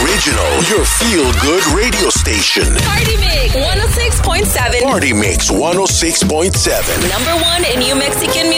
original, your feel-good radio station. Party Mix 106.7. Party Mix 106.7. Number one in New Mexican music.